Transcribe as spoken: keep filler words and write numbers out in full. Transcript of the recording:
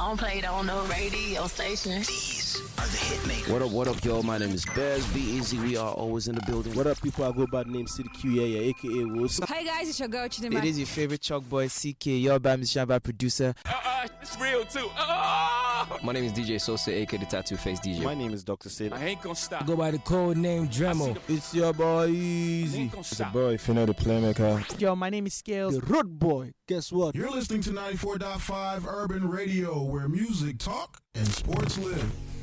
song played on the radio station. These are the Hitmakers. What up, what up, y'all? My name is Bez, Be Easy. We are always in the building. What up, people? I go by the name City Q, yeah, yeah, aka Woods. Hey guys, it's your girl Chidima. It is your favorite chalk boy, C K. Your bad musician, bad producer. Uh, uh, it's real too. Uh, My name is D J Sosa, aka the Tattoo Face D J. My name is Doctor Sid. I ain't gonna stop. Go by the code name Dremel. It's your boy Easy. It's a boy, if you know the playmaker. Yo, my name is Scales. The Road Boy. Guess what? You're listening to ninety-four point five Urban Radio, where music talk and sports live.